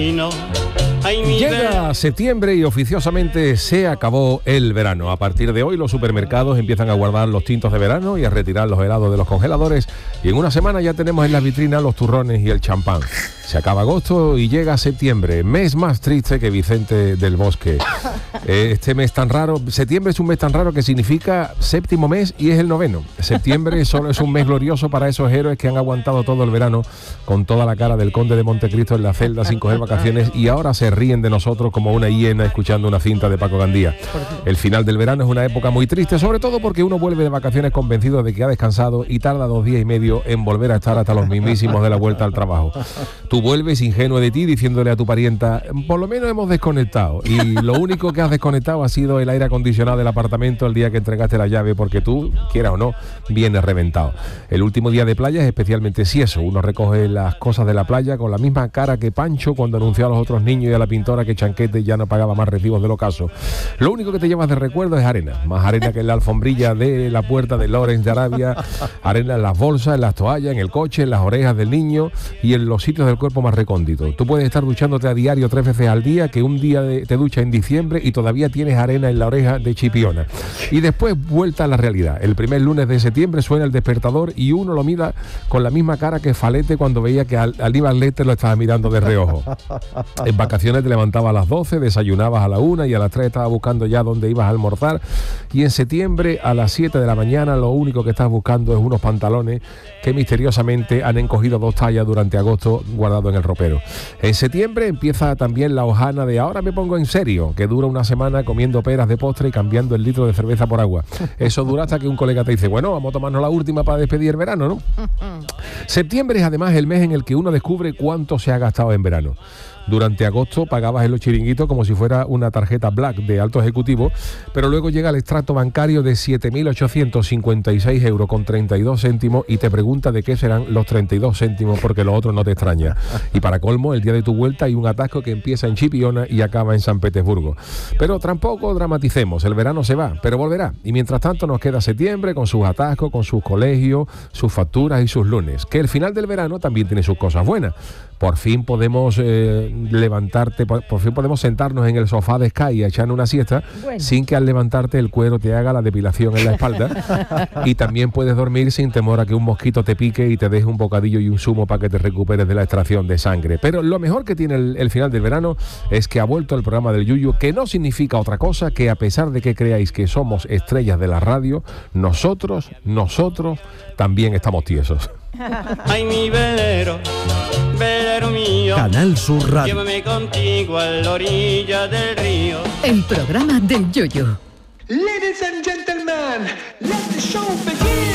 Llega septiembre y oficiosamente se acabó el verano. A partir de hoy los supermercados empiezan a guardar los tintos de verano y a retirar los helados de los congeladores, y en una semana ya tenemos en las vitrinas los turrones y el champán. Se acaba agosto y llega septiembre, mes más triste que Vicente del Bosque. Este mes tan raro, septiembre es un mes tan raro que significa séptimo mes y es el noveno. Septiembre solo es un mes glorioso para esos héroes que han aguantado todo el verano con toda la cara del conde de Montecristo en la celda sin coger vacaciones y ahora se ríen de nosotros como una hiena escuchando una cinta de Paco Gandía. El final del verano es una época muy triste, sobre todo porque uno vuelve de vacaciones convencido de que ha descansado y tarda 2 días y medio en volver a estar hasta los mismísimos de la vuelta al trabajo. Tú vuelves ingenuo de ti diciéndole a tu parienta, por lo menos hemos desconectado, y lo único que has desconectado ha sido el aire acondicionado del apartamento el día que entregaste la llave, porque tú, quieras o no, vienes reventado. El último día de playa es especialmente si eso, uno recoge las cosas de la playa con la misma cara que Pancho cuando anunció a los otros niños y a la pintora que Chanquete ya no pagaba más recibos del ocaso. Lo único que te llevas de recuerdo es arena, más arena que en la alfombrilla de la puerta de Lawrence de Arabia, arena en las bolsas, en las toallas, en el coche, en las orejas del niño y en los sitios del cuerpo más recóndito. Tú puedes estar duchándote a diario 3 veces al día, que un día te duchas en diciembre y todavía tienes arena en la oreja de Chipiona. Y después vuelta a la realidad. El primer lunes de septiembre suena el despertador y uno lo mira con la misma cara que Falete cuando veía que Aníbal Lecter lo estaba mirando de reojo. En vacaciones te levantabas a las 12, desayunabas a la 1 y a las 3 estabas buscando ya dónde ibas a almorzar, y en septiembre a las 7 de la mañana lo único que estás buscando es unos pantalones que misteriosamente han encogido 2 tallas durante agosto guardado en el ropero. En septiembre empieza también la hojana de ahora me pongo en serio, que dura una semana comiendo peras de postre y cambiando el litro de cerveza por agua. Eso dura hasta que un colega te dice, bueno, vamos a tomarnos la última para despedir el verano, ¿no? Septiembre es además el mes en el que uno descubre cuánto se ha gastado en verano. Durante agosto pagabas en los chiringuitos como si fuera una tarjeta Black de alto ejecutivo, pero luego llega el extracto bancario de 7.856 euros con 32 céntimos y te pregunta de qué serán los 32 céntimos porque lo otro no te extraña. Y para colmo, el día de tu vuelta hay un atasco que empieza en Chipiona y acaba en San Petersburgo. Pero tampoco dramaticemos, el verano se va, pero volverá. Y mientras tanto nos queda septiembre con sus atascos, con sus colegios, sus facturas y sus lunes. Que el final del verano también tiene sus cosas buenas. Por fin podemos levantarte, por fin podemos sentarnos en el sofá de Sky y echar una siesta, sin que al levantarte el cuero te haga la depilación en la espalda. Y también puedes dormir sin temor a que un mosquito te pique y te deje un bocadillo y un zumo para que te recuperes de la extracción de sangre. Pero lo mejor que tiene el final del verano es que ha vuelto el programa del Yuyu, que no significa otra cosa que, a pesar de que creáis que somos estrellas de la radio, nosotros también estamos tiesos. Ay, mi velero, velero mío, Canal Sur Radio. llévame contigo a la orilla del río. El programa del Yoyo. Ladies and gentlemen, let the show begin.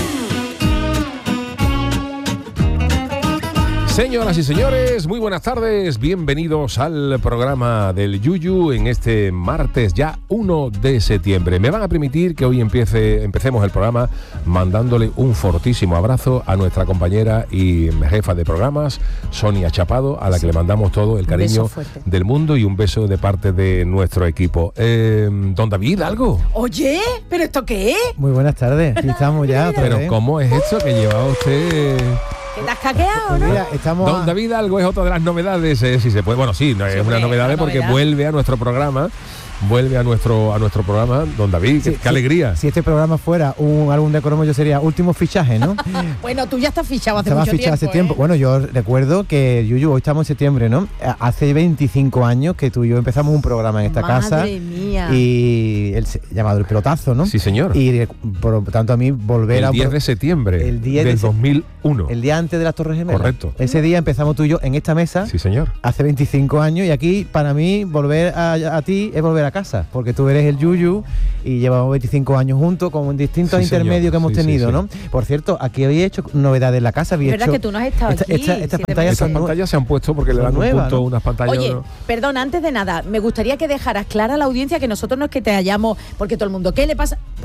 Señoras y señores, muy buenas tardes, bienvenidos al programa del Yuyu en este martes ya 1 de septiembre. Me van a permitir que hoy empecemos el programa mandándole un fortísimo abrazo a nuestra compañera y jefa de programas, Sonia Chapado, a la que le mandamos todo el cariño del mundo y un beso de parte de nuestro equipo. Don David, ¿algo? Oye, ¿pero esto qué es? Muy buenas tardes, aquí estamos ya otra Pero vez. ¿cómo es esto que lleva usted? ¿Que te has caqueado, no? Mira, estamos Don David Algo es otra de las novedades, si se puede. Bueno, sí, no es una novedad porque vuelve a nuestro programa. Vuelve a nuestro programa, don David, qué alegría. Si este programa fuera un álbum de cromo, yo sería último fichaje, ¿no? Bueno, tú ya estás fichado hace Estaba mucho fichado tiempo. hace tiempo. Bueno, yo recuerdo que, Yuyu, hoy estamos en septiembre, ¿no? Hace 25 años que tú y yo empezamos un programa en esta casa. Madre mía. Y llamado El Pelotazo, ¿no? Sí, señor. Y por tanto a mí volver el a... 10 de septiembre el 10 del de 2001. El día antes de las Torres Gemelas. Correcto. Ese día empezamos tú y yo en esta mesa. Sí, señor. Hace 25 años y aquí para mí volver a ti es volver a casa, porque tú eres el Yuyu y llevamos 25 años juntos con distintos intermedios que hemos tenido, ¿no? Por cierto, aquí habéis hecho novedades en la casa. Es verdad que tú no has estado aquí. Estas pantallas se han puesto porque le dan un punto, unas pantallas. Oye, perdón, antes de nada, me gustaría que dejaras clara a la audiencia que nosotros no es que te hayamos, porque todo el mundo, ¿qué le pasa?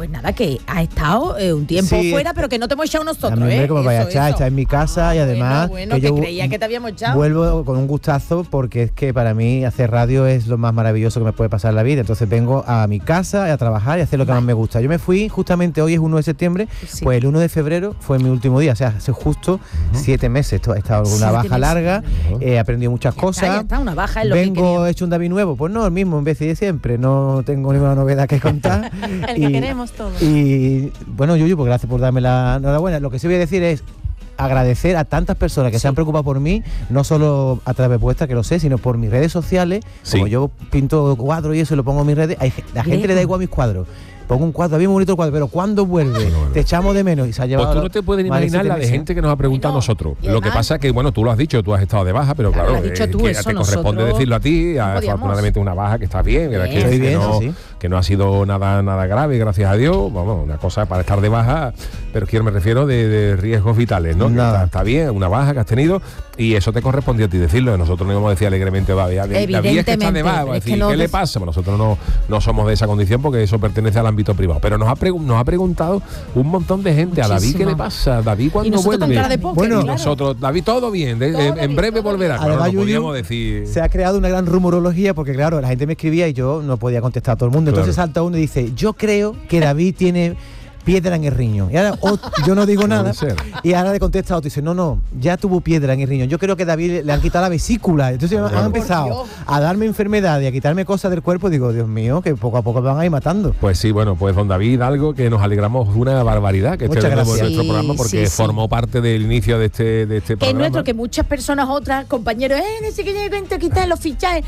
Pues nada, que ha estado un tiempo Sí, fuera, pero que no te hemos echado nosotros, A mí me como vaya a echar, está en mi casa y además Bueno, que creía que te habíamos echado. vuelvo con un gustazo porque es que para mí hacer radio es lo más maravilloso que me puede pasar en la vida. Entonces vengo a mi casa a trabajar y a hacer lo que más me gusta. Yo me fui, justamente hoy es 1 de septiembre, Sí. pues el 1 de febrero fue mi último día, o sea, hace justo 7 meses. He estado con una 7 baja meses. larga, he aprendido muchas cosas. Ya está, una baja es lo que Vengo queríamos. hecho un David nuevo, pues no, el mismo en vez de siempre, no tengo ninguna novedad que contar. El que queremos todos. Y bueno, Yuyu, pues gracias por darme la enhorabuena. Lo que sí voy a decir es agradecer a tantas personas que se han preocupado por mí, no solo a través vuestra, que lo sé, sino por mis redes sociales. Sí. Como yo pinto cuadros y eso y lo pongo en mis redes, la gente le da igual mis cuadros. Pongo un cuadro, bien bonito el cuadro, pero ¿cuándo vuelve? Te echamos de menos y se ha llevado. Pues tú no te puedes más de imaginar 7 la de meses. gente que nos ha preguntado a nosotros. y Lo que además- pasa es que, bueno, tú lo has dicho, tú has estado de baja, pero Claro, claro, lo has dicho tú, que eso te corresponde nosotros decirlo a ti. no podíamos. Afortunadamente una baja que está bien, Bien. que, Estoy que bien, no, sí. que no ha sido nada grave, gracias a Dios. Vamos, una cosa para estar de baja, pero quiero me refiero de riesgos vitales, ¿no? Que Nada. Está bien, una baja que has tenido y eso te corresponde a ti decirlo. Nosotros no íbamos a decir alegremente, David es que está de Evidentemente, baja, va a es que decir, no ¿qué le des- pasa? Pues nosotros no somos de esa condición porque eso pertenece al ámbito privado. Pero nos ha preguntado un montón de gente. A David, ¿qué le pasa? David, Y ¿cuándo nosotros con vuelve? cara de póker, Bueno, claro. Nosotros, David, todo bien, en breve volverá. Claro, Además, no Yuyu, podíamos decir. se ha creado una gran rumorología porque, claro, la gente me escribía y yo no podía contestar a todo el mundo. Entonces Claro. salta uno y dice, yo creo que David tiene piedra en el riñón. Y ahora yo no digo nada. Puede ser. Y ahora le contesta a otro y dice, no, ya tuvo piedra en el riñón. Yo creo que David le han quitado la vesícula. Entonces han empezado a darme enfermedad y a quitarme cosas del cuerpo. Digo, Dios mío, que poco a poco me van a ir matando. Pues sí, bueno, pues don David, algo que nos alegramos una barbaridad que esté Muchas de nuevo en gracias. nuestro Sí, programa porque sí, sí. formó parte del inicio de este Que es programa. nuestro, que muchas personas, otras, compañeros, no sé qué, cuento, quitar los fichajes.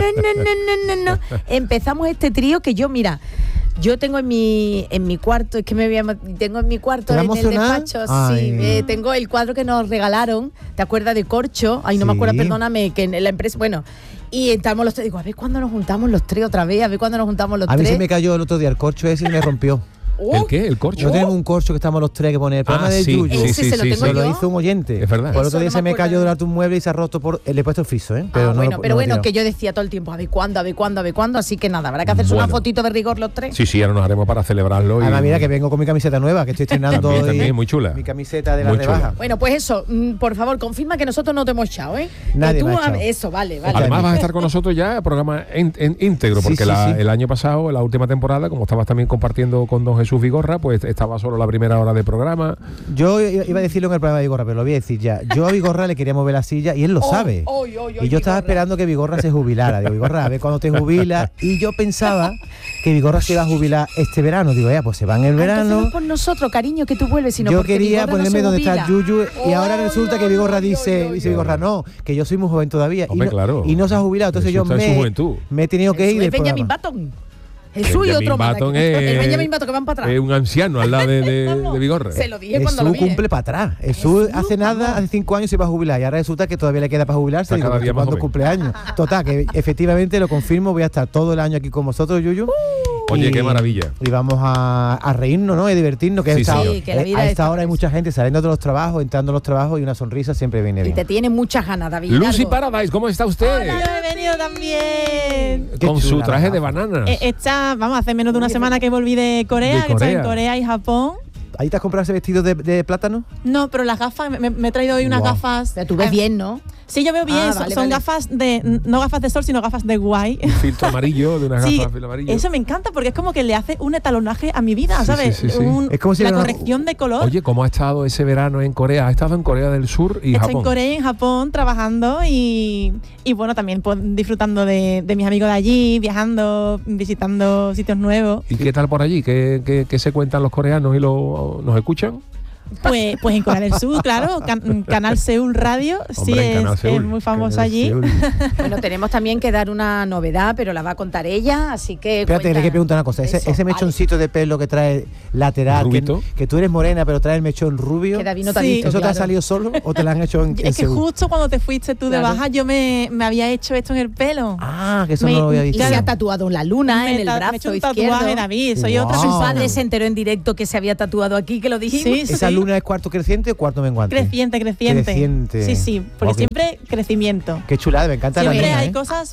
No. Empezamos este trío que yo, mira, yo tengo en mi cuarto, es que tengo en mi cuarto, ¿Te va a en el emocionar? despacho, Ay. sí, tengo el cuadro que nos regalaron, ¿te acuerdas de Corcho? Ay, no me Sí. acuerdo, perdóname, que en la empresa, bueno, y estamos los tres, digo, a ver cuándo nos juntamos los tres otra vez, a ver cuándo nos juntamos los A mí tres. se me cayó el otro día el corcho ese y me rompió. ¿El qué? ¿El corcho? No tenemos un corcho que estamos los tres que pone el programa de sí, Yuyu. sí, Ese sí, se lo sí, tengo sí. Lo yo. hizo un oyente. Es verdad. Por Eso otro día no se me me acuerdo. cayó durante un mueble y se ha roto le he puesto el friso, ¿eh? Pero no, pero no bueno, tirado. que yo decía todo el tiempo, a ver cuándo, así que nada, habrá que hacerse una Bueno. fotito de rigor los tres. Sí, ahora nos haremos para celebrarlo. Además, mira que vengo con mi camiseta nueva, que estoy estrenando También, hoy. también, muy chula. Mi camiseta de la Muy chula. rebaja. Bueno, pues eso, por favor, confirma que nosotros no te hemos echado, ¿eh? Nadie Que tú me ha echado. Eso, vale. Además vas a estar con nosotros ya el programa íntegro, Sí, porque sí, sí. el año pasado, en la última temporada, como estabas también compartiendo con don Jesús Vigorra, pues estaba solo la primera hora de programa. Yo iba a decirlo en el programa de Vigorra, pero lo voy a decir ya. Yo a Vigorra le quería mover la silla y él lo sabe. Y yo estaba esperando que Vigorra se jubilara. Digo, Vigorra, a ver cuándo te jubilas. Y yo pensaba que Vigorra se iba a jubilar este verano. Digo, ya, pues se va en el verano. No por nosotros, cariño, que tú vuelves, sino Yo porque quería Vigorra no ponerme se donde está jubila. Yuyu y ahora resulta que Vigorra Ay, dice, ay, dice Vigorra, no, que yo soy muy joven todavía. Hombre, y no, claro. y no se ha jubilado. Entonces Jesús yo está en su juventud. me he tenido que ir Jesús del es Benjamin programa. Button. Jesús y otro más. Button El Benjamin Button que van para atrás. es un anciano al lado de Vigorra. Se lo dije cuando lo Jesús vi. cumple para atrás. Jesús hace nada, hace 5 años se iba a jubilar y ahora resulta que todavía le queda para jubilarse. Está Digo, cada día más ¿cuándo joven. cumpleaños? Total, que efectivamente lo confirmo, voy a estar todo el año aquí con vosotros, Yuyu. Oye, qué maravilla. Y vamos a reírnos, ¿no? Y divertirnos, que, Sí, esta, sí. Sí, que la vida a es esta hora hay eso. mucha gente saliendo de los trabajos, entrando a los trabajos y una sonrisa siempre viene Y bien. te tiene muchas ganas, David. Lucy Largo. Paradise, ¿cómo está usted? Yo he venido también. Qué Con su chula, traje ¿verdad? de bananas. Vamos, hace menos de una semana que volví de Corea, De que estoy en Corea. Corea y Japón. ¿Ahí te has comprado ese vestido de plátano? No, pero las gafas, me he traído hoy unas Guau. gafas. Pero tú ves bien, ¿no? Sí, yo veo bien. Ah, son vale, son vale. gafas no gafas de sol, sino gafas de guay. Un filtro amarillo, de unas Sí, gafas de filo amarillo. eso me encanta porque es como que le hace un etalonaje a mi vida, Sí, ¿sabes? sí, sí, sí. Es como si la era una- corrección de color. Oye, ¿cómo ha estado ese verano en Corea? Ha estado en Corea del Sur y Estoy Japón. en Corea y en Japón trabajando y bueno, también pues, disfrutando de mis amigos de allí, viajando, visitando sitios nuevos. ¿Y qué tal por allí? ¿Qué se cuentan los coreanos y nos escuchan? Pues en Corea del Sur, claro, Canal Seúl Radio, sí, Hombre, en Canal es Seúl. muy famoso Canal allí. Seúl. Bueno, tenemos también que dar una novedad, pero la va a contar ella, así que. Espérate, cuenta le que preguntar una cosa. Ese eso, mechoncito de pelo que trae lateral, Rubito. que tú eres morena, pero trae el mechón rubio. Que David no te ha Sí. visto, ¿Eso te ha claro. salido solo o te lo han hecho en Es que Seúl? justo cuando te fuiste tú de Claro. baja, yo me había hecho esto en el pelo. Ah, que eso Me- no lo había Y visto. se yo. ha tatuado la luna en el me he brazo hecho un izquierdo. tatuaje, David, soy Wow. otra Su persona. padre se enteró en directo que se había tatuado aquí, que lo dijimos. Sí, ¿Esa sí. luna es cuarto creciente o cuarto menguante? Creciente. Creciente. Sí, porque Ok. siempre crecimiento. Qué chulada, me encanta la Siempre luna, hay ¿eh? cosas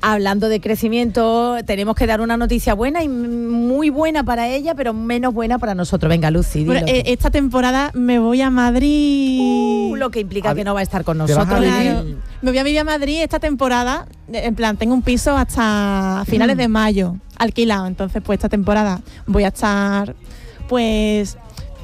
Hablando de crecimiento, tenemos que dar una noticia buena y muy buena para ella, pero menos buena para nosotros. Venga, Lucy, dilo. Bueno, esta temporada me voy a Madrid. Lo que implica que no va a estar con ¿Te vas a nosotros. vivir? Claro. Me voy a vivir a Madrid esta temporada. En plan, tengo un piso hasta finales de mayo alquilado. Entonces, pues esta temporada voy a estar, pues,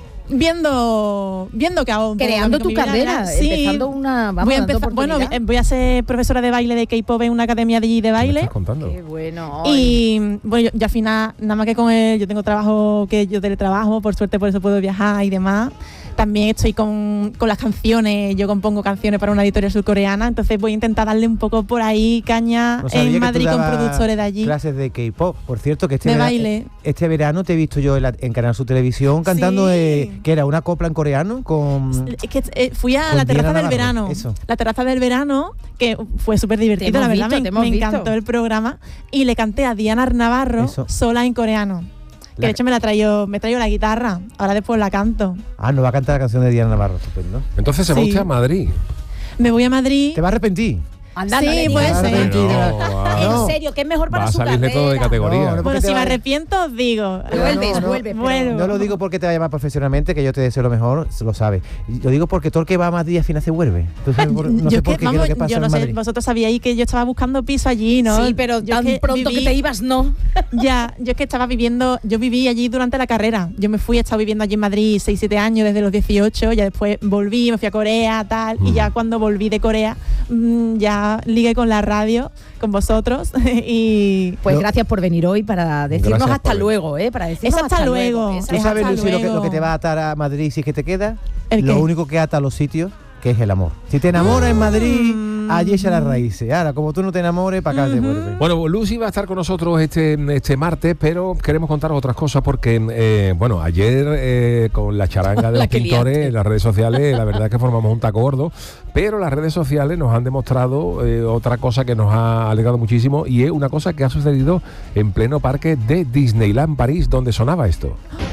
viendo que hago un poco Creando con tu mi vida, carrera, ¿verdad? Sí. empezando una... Vamos, Voy a dando empezar, bueno, oportunidad. voy a ser profesora de baile de K-pop en una academia de ¿Qué me baile. estás contando? Qué bueno. Y bueno, yo al final, nada más que con él, yo tengo trabajo que yo teletrabajo, por suerte por eso puedo viajar y demás. También estoy con las canciones, yo compongo canciones para una editorial surcoreana, entonces voy a intentar darle un poco por ahí caña No sabía que en tú Madrid con dabas productores de allí. Clases de K-pop. Por cierto, que De baile. este verano te he visto yo en Canal Sur Televisión cantando Sí. que era una copla en coreano con... Es que fui a Con la terraza Diana del Navarro, verano. eso. La terraza del verano, que fue súper divertido, Te la hemos verdad, visto, te hemos me visto. encantó el programa. Y le canté a Diana Navarro Eso. sola en coreano. Que La- de hecho me traigo la guitarra, ahora después la canto. Ah, no va a cantar la canción de Diana Navarro, estupendo. Entonces se va Sí. usted a Madrid. Me voy a Madrid. ¿Te va a arrepentir? Anda, Sí, no le puede digas. ser. No. En serio, que es mejor para Va a su salirle carrera. todo de categoría. No, no, Bueno, porque si te me va- arrepiento, os digo. Vuelve, pero- Vuelvo. No lo digo porque te va a llamar profesionalmente, que yo te deseo lo mejor, lo sabes. Lo digo porque todo el que va a Madrid al final se vuelve. Entonces, no sé Yo por que, qué, vamos, qué es lo que pasa yo no en sé, Madrid. vosotros sabíais que yo estaba buscando piso allí, ¿no? Sí, pero Yo tan es que pronto que viví- te ibas, no. Ya, yo es que estaba viviendo, yo viví allí durante la carrera. Yo me fui, he estado viviendo allí en Madrid 6-7 años, desde los 18, ya después volví, me fui a Corea, tal, y ya cuando volví de Corea, ya ligué con la radio, con vosotros, y... Pues No. gracias por venir hoy para decirnos Gracias hasta por venir. luego, para decirnos Es hasta luego. Es ¿Tú Es sabes, hasta Lucy, lo que luego. te va a atar a Madrid si es que te queda? ¿El Lo qué? único que ata a los sitios, que es el amor. Si te enamoras en Madrid, allí echa las raíces. Ahora, como tú no te enamores, para acá te vuelves. Bueno, Lucy va a estar con nosotros este martes, pero queremos contaros otras cosas porque, bueno, ayer con la charanga de La los que pintores liaste. en las redes sociales, la verdad es que formamos un taco gordo, pero las redes sociales nos han demostrado otra cosa que nos ha alegrado muchísimo y es una cosa que ha sucedido en pleno parque de Disneyland París, donde sonaba esto.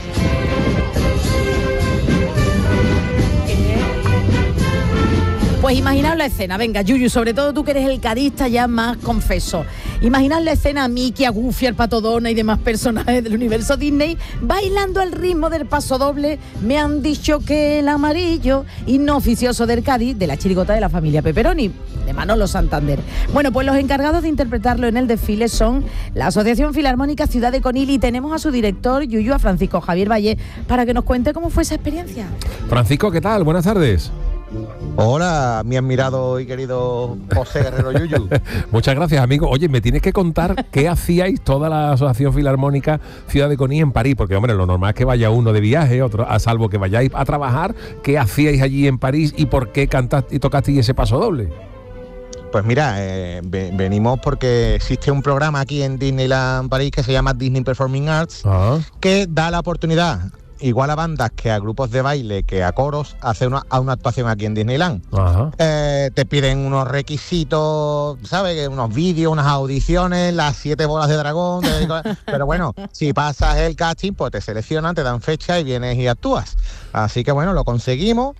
Pues imaginad la escena, venga, Yuyu, sobre todo tú que eres el carista ya más confeso. Imaginad la escena a Mickey, a Goofy, al Pato Donald y demás personajes del universo Disney bailando al ritmo del paso doble. Me han dicho que el amarillo, himno oficioso del Cádiz, de la chirigota de la familia Pepperoni, de Manolo Santander. Bueno, pues los encargados de interpretarlo en el desfile son la Asociación Filarmónica Ciudad de Conil y tenemos a su director, Yuyu, a Francisco Javier Valle, para que nos cuente cómo fue esa experiencia. Francisco, ¿qué tal? Buenas tardes. Hola, mi admirado y querido José Guerrero Yuyu. Muchas gracias, amigo. Oye, me tienes que contar qué hacíais toda la Asociación Filarmónica Ciudad de Conil en París, porque, hombre, lo normal es que vaya uno de viaje, otro, a salvo que vayáis a trabajar. ¿Qué hacíais allí en París y por qué cantaste y tocasteis ese paso doble? Pues mira, venimos porque existe un programa aquí en Disneyland París que se llama Disney Performing Arts, que da la oportunidad, igual a bandas que a grupos de baile, que a coros, hacer una actuación aquí en Disneyland. Ajá. Te piden unos requisitos, ¿sabes? Unos vídeos, unas audiciones, las 7 bolas de dragón. Pero bueno, si pasas el casting, pues te seleccionan, te dan fecha y vienes y actúas. Así que bueno, lo conseguimos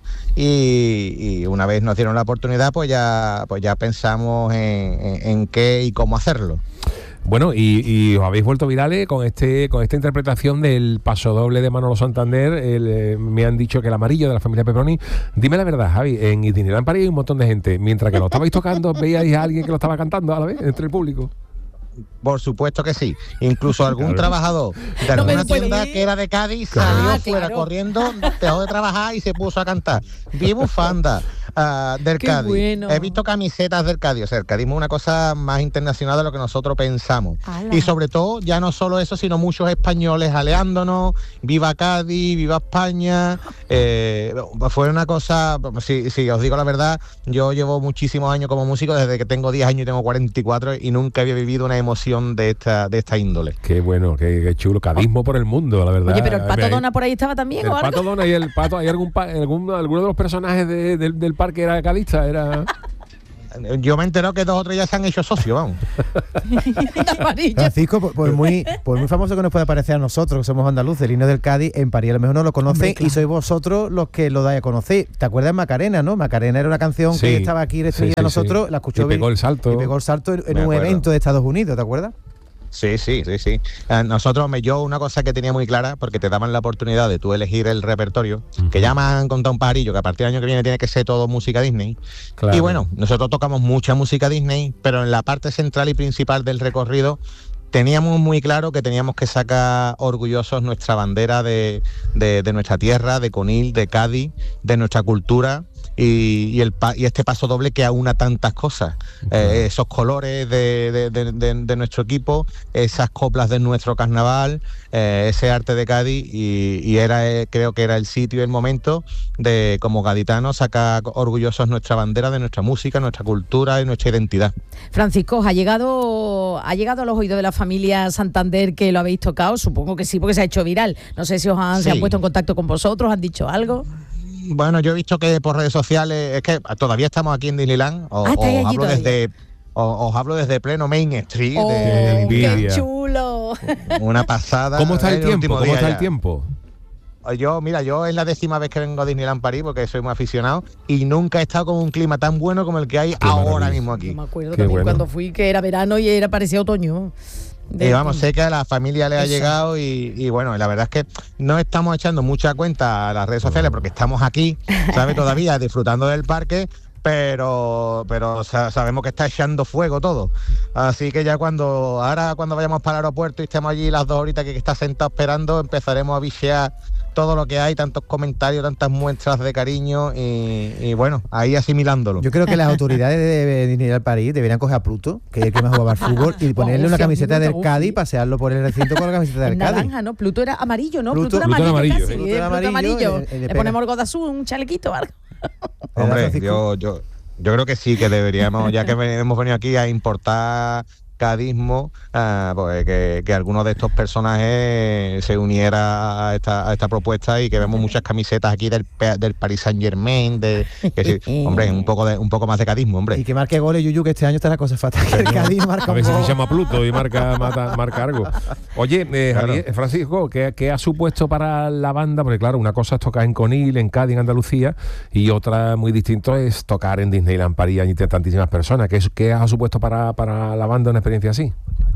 y una vez nos dieron la oportunidad, pues ya pensamos en qué y cómo hacerlo. Bueno, y os habéis vuelto virales con esta interpretación del paso doble de Manolo Santander. Me han dicho que el amarillo de la familia Pepperoni. Dime la verdad, Javi, en Disneyland París hay un montón de gente. Mientras que lo estabais tocando, ¿veíais a alguien que lo estaba cantando a la vez entre el público? Por supuesto que sí. Incluso algún trabajador de alguna tienda que era de Cádiz salió fuera corriendo, dejó de trabajar y se puso a cantar. Vi bufanda del Qué Cádiz. bueno. He visto camisetas del Cádiz. O sea, el cadismo es una cosa más internacional de lo que nosotros pensamos. ¡Hala! Y sobre todo, ya no solo eso, sino muchos españoles aleándonos. Viva Cádiz, viva España. Fue una cosa, si os digo la verdad, yo llevo muchísimos años como músico, desde que tengo 10 años y tengo 44, y nunca había vivido una emoción de esta índole. Qué bueno, qué chulo. Cadismo por el mundo, la verdad. Oye, pero el Pato Donald por ahí estaba también, El ¿o algo? Pato Donald y el Pato, ¿hay alguno de los personajes del parque era cadista? Era... Yo me he enterado que 2 o 3 ya se han hecho socios, vamos. Francisco, por muy famoso que nos pueda parecer a nosotros, que somos andaluces, el himno del Cádiz, en París a lo mejor no lo conocen. Hombre, claro. Y sois vosotros los que lo dais a conocer. ¿Te acuerdas de Macarena, no? Macarena era una canción que estaba aquí restringida a nosotros, la escuchó y pegó el salto. Y pegó el salto en un evento de Estados Unidos, ¿te acuerdas? Sí. Nosotros, yo una cosa que tenía muy clara, porque te daban la oportunidad de tú elegir el repertorio, que ya me han contado un pajarillo, que a partir del año que viene tiene que ser todo música Disney. Claro. Y bueno, nosotros tocamos mucha música Disney, pero en la parte central y principal del recorrido teníamos muy claro que teníamos que sacar orgullosos nuestra bandera de nuestra tierra, de Conil, de Cádiz, de nuestra cultura. Y este paso doble que aúna tantas cosas, esos colores de nuestro equipo, esas coplas de nuestro carnaval, ese arte de Cádiz, y creo que era el sitio y el momento de, como gaditanos, sacar orgullosos nuestra bandera, de nuestra música, nuestra cultura y nuestra identidad. Francisco, ¿ha llegado a los oídos de la familia Santander que lo habéis tocado? Supongo que sí, porque se ha hecho viral. No sé si se han puesto en contacto con vosotros, han dicho algo. Bueno, yo he visto que por redes sociales, es que todavía estamos aquí en Disneyland, os hablo desde pleno Main Street, de ¡qué chulo! Una pasada. ¿Cómo está el tiempo? Yo es la 10ª vez que vengo a Disneyland París, porque soy muy aficionado, y nunca he estado con un clima tan bueno como el que hay ahora mismo aquí. Yo me acuerdo también cuando fui, que era verano y parecía otoño. Y vamos, sé que a la familia le ha llegado y bueno, la verdad es que no estamos echando mucha cuenta a las redes sociales porque estamos aquí, ¿sabes? Todavía disfrutando del parque, pero sabemos que está echando fuego todo. Así que ya cuando vayamos para el aeropuerto y estemos allí las 2 horitas que está sentado esperando, empezaremos a bichear todo lo que hay, tantos comentarios, tantas muestras de cariño y bueno, ahí asimilándolo. Yo creo que las autoridades de Disneyland París deberían coger a Pluto, que es el que más jugaba al fútbol, y ponerle una camiseta del Cádiz y pasearlo por el recinto con la camiseta del Cádiz. Naranja, ¿no? Pluto era amarillo, ¿no? Pluto era amarillo. Casi, Pluto era amarillo. Le ponemos algo de azul, un chalequito, algo. Hombre, yo creo que sí, que deberíamos, ya que hemos venido aquí a importar cadismo, pues que alguno de estos personajes se uniera a esta propuesta y que vemos muchas camisetas aquí del Paris Saint-Germain, hombre, un poco más de cadismo, hombre. Y que marque goles, Yuyu, que este año está la cosa fatal. Que el Cádiz marca a veces se llama Pluto y marca algo. Oye, Javier, Francisco, ¿qué ha supuesto para la banda? Porque claro, una cosa es tocar en Conil, en Cádiz, en Andalucía, y otra muy distinto es tocar en Disneyland París ante tantísimas personas. ¿Qué ha supuesto para la banda una experiencia así?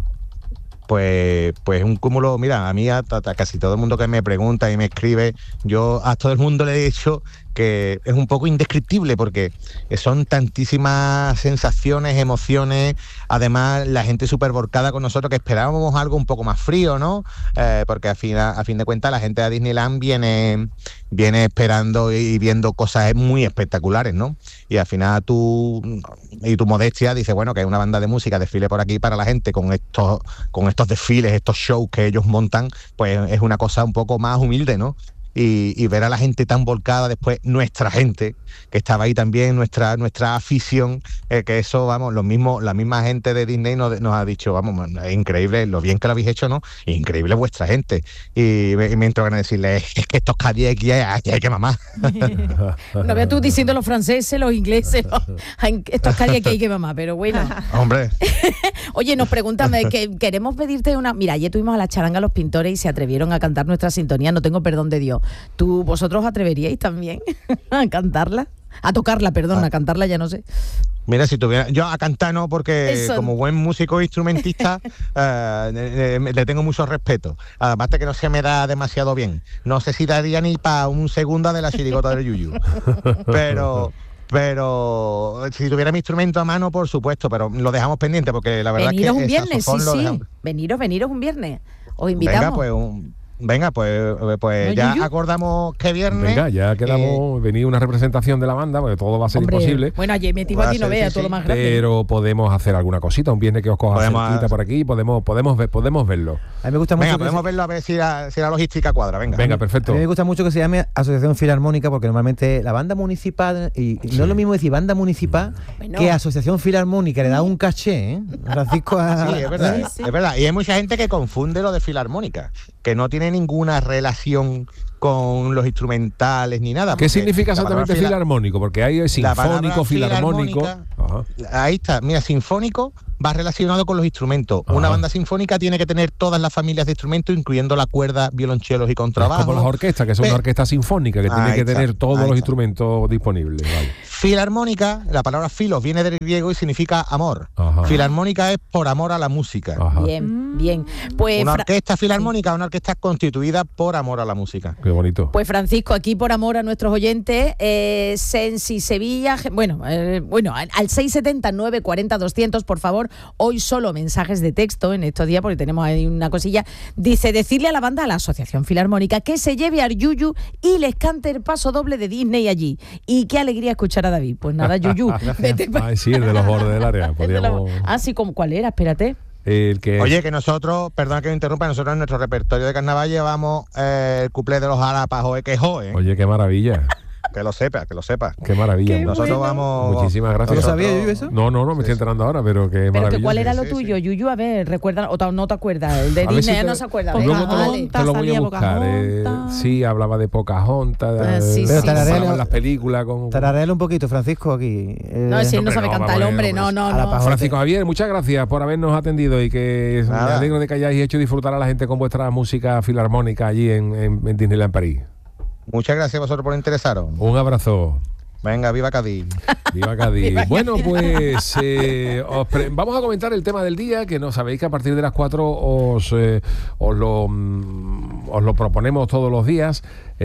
Pues un cúmulo, mira, a mí a casi todo el mundo que me pregunta y me escribe, yo a todo el mundo le he dicho que es un poco indescriptible porque son tantísimas sensaciones, emociones, además la gente súper volcada con nosotros, que esperábamos algo un poco más frío, ¿no? Porque a fin de cuentas la gente de Disneyland viene esperando y viendo cosas muy espectaculares, ¿no? Y al final tu modestia dice, bueno, que es una banda de música, desfile por aquí para la gente con estos desfiles, estos shows que ellos montan, pues es una cosa un poco más humilde, ¿no? Y ver a la gente tan volcada, después nuestra gente que estaba ahí también, nuestra afición, que eso, vamos, la misma gente de Disney nos ha dicho, vamos, es increíble lo bien que lo habéis hecho, ¿no? Increíble vuestra gente. Y me entro a decirle, es que estos Cádiz aquí hay que mamar. No veas tú diciendo los franceses, los ingleses, estos Cádiz aquí hay que mamar, pero bueno. Hombre. Oye, nos preguntan, que queremos pedirte una... Mira, ayer tuvimos a la charanga Los Pintores y se atrevieron a cantar nuestra sintonía, No tengo perdón de Dios. ¿Vosotros atreveríais también a cantarla? A tocarla, perdón, a cantarla ya no sé. Mira, si tuviera... Yo a cantar no, porque como buen músico instrumentista le tengo mucho respeto. Además de que no se me da demasiado bien. No sé si daría ni para un segundo de la chirigota del Yuyu. Pero si tuviera mi instrumento a mano, por supuesto, pero lo dejamos pendiente porque la verdad veniros que... un viernes, sí. Veniros un viernes. Os invitamos. Venga, pues ya acordamos que viernes. Venga, ya quedamos, venir una representación de la banda, porque todo va a ser imposible. Bueno, ayer metimos aquí, no vea, todo lo más grande. Pero podemos hacer alguna cosita, un viernes que os coja cerquita por aquí, podemos verlo. A mí me gusta mucho. Venga, podemos verlo a ver si la logística cuadra, venga. Perfecto. A mí me gusta mucho que se llame Asociación Filarmónica, porque normalmente la banda municipal, y no es lo mismo decir banda municipal que Asociación Filarmónica, le da un caché, ¿eh? Francisco Sí, es verdad, es verdad. Y hay mucha gente que confunde lo de filarmónica, que no tiene ninguna relación con los instrumentales ni nada. ¿Qué significa exactamente filarmónico? Porque hay sinfónico, filarmónico. Ajá. Ahí está, mira, sinfónico va relacionado con los instrumentos. Ajá. Una banda sinfónica tiene que tener todas las familias de instrumentos, incluyendo la cuerda, violonchelos y contrabajo. Es como las orquestas, que son una orquesta sinfónica, que tiene Ahí que está, tener todos ahí los está. instrumentos disponibles. Vale. Filarmónica, la palabra filos viene del griego y significa amor. Ajá. Filarmónica es por amor a la música. Ajá. Bien, bien. Pues, Una orquesta filarmónica es una orquesta constituida por amor a la música. Qué bonito. Pues Francisco, aquí por amor a nuestros oyentes, Sensi Sevilla, bueno, al 670-940-200, por favor, hoy solo mensajes de texto en estos días, porque tenemos ahí una cosilla. Dice, decirle a la banda, a la Asociación Filarmónica, que se lleve a Yuyu y les cante el paso doble de Disney allí. Y qué alegría escuchar a David. Pues nada, Yuyu, vete pa- Ay, sí, el de los bordes del área. es de la- Podríamos... Ah, sí, ¿cuál era? Espérate. El que Oye, que nosotros, perdona que me interrumpa, nosotros en nuestro repertorio de carnaval llevamos el cuplé de los jarapas, joe que joe. Oye, qué maravilla. Que lo sepa, que lo sepa. Qué maravilla. Nosotros vamos... Muchísimas gracias. ¿Lo sabía yo eso? No, me estoy enterando ahora, pero qué Pero maravilla. que ¿cuál era lo sí, tuyo, Yuyu? A ver, recuerda, o no te acuerdas. El de A ver Disney si te- no se acuerda. Luego Venga, Luego vale. te lo voy a salía buscar. Pocahontas. Sí, hablaba de Pocahontas. Sí, Pero sí, tararéalo- en las películas con... Tararéalo un poquito, Francisco, aquí. No, si él no Hombre, sabe no, cantar el vamos, hombre, hombre, no. a la paja. Francisco Javier, muchas gracias por habernos atendido y que me Nada. alegro de que hayáis hecho disfrutar a la gente con vuestra música filarmónica allí en Disneyland París. Muchas gracias a vosotros por interesaros. Un abrazo. Venga, viva Cádiz. Viva Cádiz. Bueno, pues vamos a comentar el tema del día, que no sabéis que a partir de las 4 os lo proponemos todos los días. A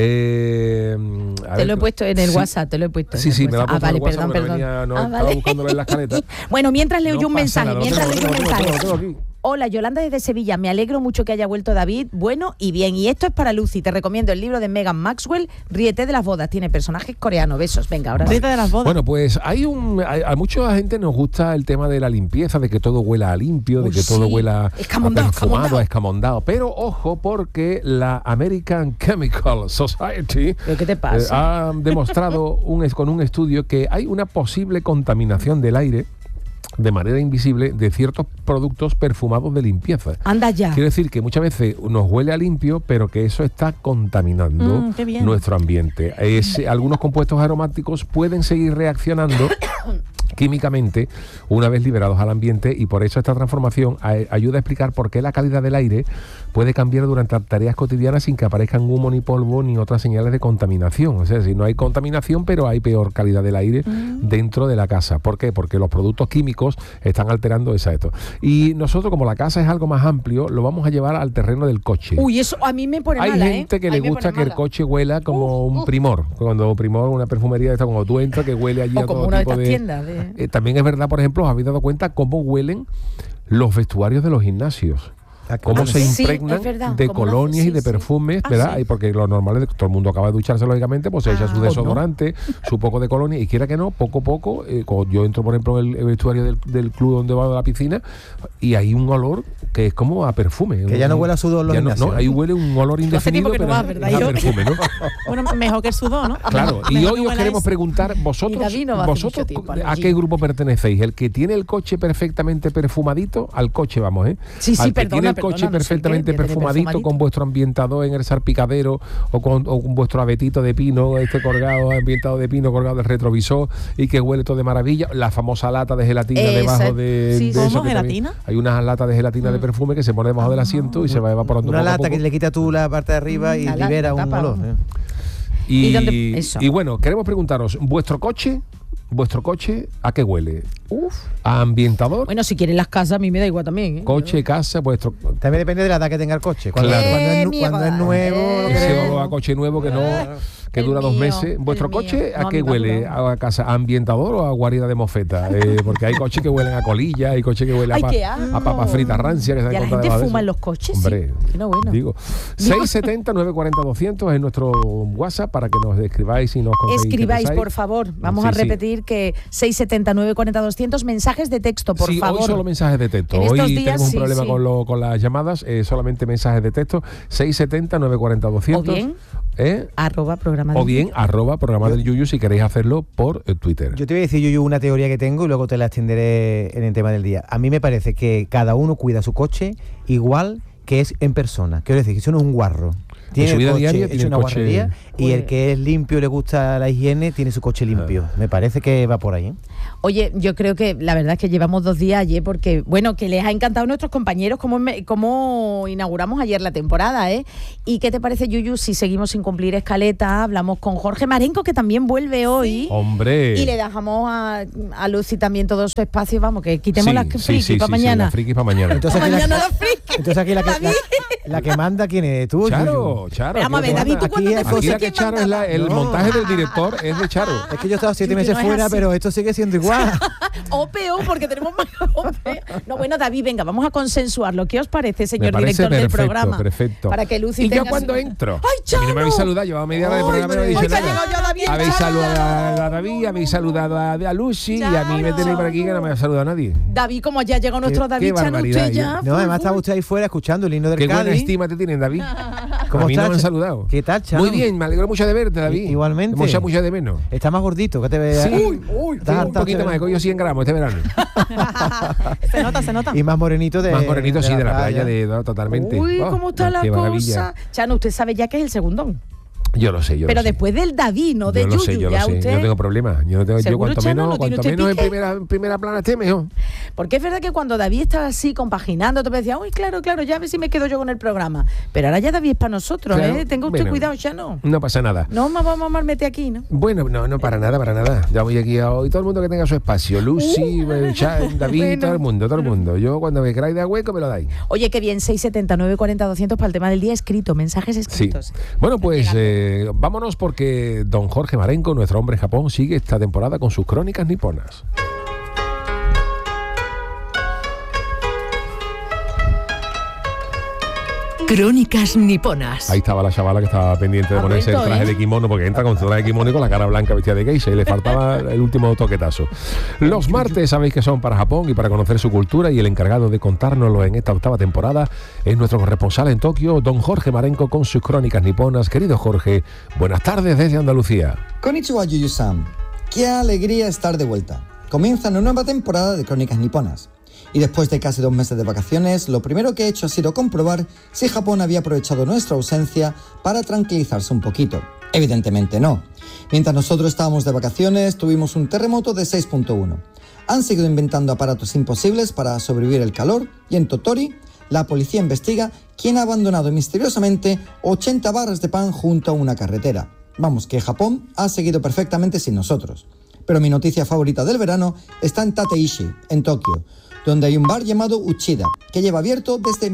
Te ver, lo he puesto en el sí. WhatsApp, te lo he puesto. Sí, en el sí, me lo ha WhatsApp. puesto en el Vale, WhatsApp porque perdón. venía, no, Ah, estaba vale. buscándolo en la escaleta. Bueno, mientras leo No yo un pasa mensaje, nada, lo mientras tengo, leo un lo mensaje. tengo aquí. Hola, Yolanda desde Sevilla. Me alegro mucho que haya vuelto David. Bueno y bien. Y esto es para Lucy. Te recomiendo el libro de Megan Maxwell, Ríete de las bodas. Tiene personajes coreanos. Besos. Venga, ahora sí. Rita de las bodas. Bueno, pues a mucha gente nos gusta el tema de la limpieza, de que todo huela a limpio, de Uy, que todo sí. huela Escamondado, a perfumado, escamondado. a escamondado. Pero ojo, porque la American Chemical Society ¿Pero qué te pasa? ha demostrado con un estudio que hay una posible contaminación del aire de manera invisible de ciertos productos perfumados de limpieza. Anda ya. Quiero decir que muchas veces nos huele a limpio, pero que eso está contaminando Qué bien. nuestro ambiente. Algunos compuestos aromáticos pueden seguir reaccionando químicamente una vez liberados al ambiente, y por eso esta transformación ayuda a explicar por qué la calidad del aire puede cambiar durante tareas cotidianas sin que aparezcan humo ni polvo ni otras señales de contaminación. O sea, si no hay contaminación, pero hay peor calidad del aire dentro de la casa. ¿Por qué? Porque los productos químicos están alterando esto. Y nosotros, como la casa es algo más amplio, lo vamos a llevar al terreno del coche. Uy, eso a mí me pone Hay mala, gente que A le mí me gusta pone que el mala. coche huela como un Primor. Cuando Primor, una perfumería de esta, cuando tú entras, que huele allí O a como todo una de tipo estas de... tiendas de- también es verdad, por ejemplo, os habéis dado cuenta cómo huelen los vestuarios de los gimnasios. Cómo se Sí, impregnan es verdad, de cómo lo hace, colonias sí, y de sí. perfumes, Ah, ¿verdad? sí. Y porque lo normal es que todo el mundo acaba de ducharse, lógicamente, pues se echa su desodorante, su poco de colonia, y quiera que no, poco a poco, cuando yo entro, por ejemplo, en el vestuario del club donde va a la piscina, y hay un olor que es como a perfume. Que ya no huele a sudor los Ya no, gimnasios. ahí huele un olor Hace tiempo indefinido, que no pero vas, ¿verdad? es a Yo- perfume, ¿no? Bueno, mejor que el sudor, ¿no? Claro, y Mejor hoy que os huela queremos eso. preguntar, Y vosotros, David no va hace mucho tiempo ¿a allí. qué grupo pertenecéis? ¿El que tiene el coche perfectamente perfumadito? Al coche vamos, ¿eh? Sí, sí, Al que perdona, tiene el perdona, coche no sé perfectamente qué, tiene perfumadito, con vuestro ambientador en el salpicadero o con vuestro abetito de pino, colgado, ambientado de pino, colgado del retrovisor, y que huele todo de maravilla. La famosa lata de gelatina Esa, debajo de... sí, de sí. eso ¿Cómo, que también- gelatina? Hay unas latas de gelatina de perfume que se pone debajo del asiento y se va evaporando Una poco a lata poco. que le quita tú la parte de arriba y La lata, libera un tapa, olor. ¿no? Y, ¿Y dónde- eso? y bueno, queremos preguntaros, ¿vuestro coche a qué huele? ¿A ambientador? Bueno, si quieren las casas, a mí me da igual también. ¿eh? Coche, casa, vuestro... También depende de la edad que tenga el coche. Cuando, Claro. cuando es nuevo, lo Ese queremos. va a coche nuevo que no, que El dura 2 mío, meses. ¿Vuestro el coche mío. a No, qué a mí me huele? dura. ¿A casa? ¿A ambientador o a guarida de mofeta? Porque hay coches que huelen a colilla, hay coches que huelen Ay, qué asco. a papas fritas rancia. Que se ¿Y a la encuentra gente debajo de fuma eso. en los coches? Hombre, Sí. No, bueno. digo. 670-940-200 es nuestro WhatsApp para que nos escribáis y nos contéis qué Escribáis, pensáis. por favor. Vamos Sí, a sí. repetir que 670-940-200, mensajes de texto, por Sí, favor. hoy solo mensajes de texto. En Hoy estos días, tenemos un sí, problema sí. con las llamadas, solamente mensajes de texto. 670-940-200. O bien, ¿eh? @ programa O del bien, @ programa del Yuyu si queréis hacerlo por Twitter. Yo te voy a decir, Yuyu, una teoría que tengo y luego te la extenderé en el tema del día. A mí me parece que cada uno cuida su coche igual que es en persona. Quiero decir, que eso no es un guarro. Tiene su vida el coche diaria hecho tiene una el coche. guarrería, y el que es limpio y le gusta la higiene tiene su coche limpio. Me parece que va por ahí, ¿eh? Oye, yo creo que la verdad es que llevamos 2 días ayer porque, bueno, que les ha encantado a nuestros compañeros cómo inauguramos ayer la temporada, ¿eh? ¿Y qué te parece, Yuyu, si seguimos sin cumplir escaleta? Hablamos con Jorge Marenco, que también vuelve hoy. ¡Hombre! Y le dejamos a Lucy también todo su espacio, vamos, que quitemos las frikis para mañana. las frikis para mañana. Entonces aquí, Mañana las frikis. entonces aquí la que manda, ¿quién es? ¿Tú? Charo, Yuyu? Charo. Vamos a ver, David, ¿tú cuándo te Aquí fuiste? la que Charo es el No. montaje del director es de Charo. Es que yo he estado 7 Yuyu, meses no es fuera, así. pero esto sigue siendo igual. O peor, porque tenemos más. No, bueno, David, venga, vamos a consensuarlo. ¿Qué os parece, señor Me parece director del perfecto, programa? perfecto. Para que Lucy ¿Y yo tenga cuando su- entro? ¡Ay, A mí no me habéis Charo! saludado, llevaba media hora de Ay, programa y no habéis ay, dicho que ha nada. llegado ya David, Habéis Charo. saludado a David, habéis saludado a Lucy y a mí me tenéis por aquí que no me ha saludado nadie. David, como ya llegó nuestro Qué David Chano, barbaridad, usted ya. No, además estaba usted ahí fuera escuchando el himno del Qué buena Cádiz. estima te tienen, David. ¿Cómo A mí no estás, me han Cha- saludado. ¿Qué tal, Chano? Muy bien, me alegro mucho de verte, David. Igualmente. Mucho, mucho de menos. Está más gordito, que te veas. Sí, un poquito más, he cogido 100 gramos este verano. Se nota, se nota. Y más morenito Más morenito, sí, de la playa, totalmente. Uy, Oh, cómo está la qué maravilla. cosa. Chano, usted sabe ya que es el segundón. Yo lo sé, yo Pero lo sé. después del David, no de yo lo Yuyu. sé, yo lo ya sé. usted... Yo no tengo problema. Yo no tengo, yo ¿Seguro, cuanto Chano? menos, ¿No tiene cuanto usted menos pique? en primera plana esté, mejor. Porque es verdad que cuando David estaba así compaginando, te decía, uy, claro, ya a ver si me quedo yo con el programa. Pero ahora ya David es para nosotros, Claro, ¿eh? Tenga usted bueno. cuidado, Chano. No pasa nada. No me vamos a meter aquí, ¿no? Bueno, no, para nada, para nada. Ya voy aquí hoy. Todo el mundo que tenga su espacio. Lucy, David, Bueno. todo el mundo. Yo cuando me queráis de hueco me lo dais. Oye, qué bien, 679 40 200 para el tema del día escrito, mensajes Sí. escritos. Bueno, pues vámonos porque don Jorge Marenco, nuestro hombre en Japón, sigue esta temporada con sus crónicas niponas. Crónicas niponas. Ahí estaba la chavala que estaba pendiente de Ha ponerse el vuelto, traje ¿eh? de kimono, porque entra con su traje de kimono y con la cara blanca vestida de geisha y le faltaba el último toquetazo. Los martes sabéis que son para Japón y para conocer su cultura, y el encargado de contárnoslo en esta 8ª temporada es nuestro corresponsal en Tokio, don Jorge Marenco, con sus crónicas niponas. Querido Jorge, buenas tardes desde Andalucía. Konnichiwa, Yuyu-san. Qué alegría estar de vuelta. Comienza una nueva temporada de Crónicas Niponas. Y después de casi 2 meses de vacaciones, lo primero que he hecho ha sido comprobar si Japón había aprovechado nuestra ausencia para tranquilizarse un poquito. Evidentemente no. Mientras nosotros estábamos de vacaciones, tuvimos un terremoto de 6.1. Han seguido inventando aparatos imposibles para sobrevivir el calor, y en Totori, la policía investiga quién ha abandonado misteriosamente 80 barras de pan junto a una carretera. Vamos, que Japón ha seguido perfectamente sin nosotros. Pero mi noticia favorita del verano está en Tateishi, en Tokio, donde hay un bar llamado Uchida, que lleva abierto desde